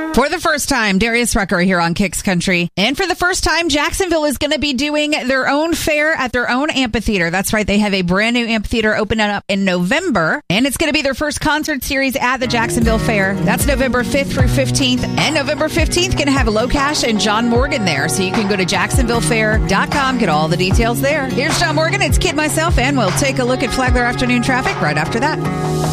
For the first time, Darius Rucker here on Kicks Country. And for the first time, Jacksonville is going to be doing their own fair at their own amphitheater. That's right. They have a brand new amphitheater opening up in November. And it's going to be their first concert series at the Jacksonville Fair. That's November 5th through 15th. And November 15th, going to have LoCash and John Morgan there. So you can go to JacksonvilleFair.com, get all the details there. Here's John Morgan. It's Kid Myself, and we'll take a look at Flagler afternoon traffic right after that.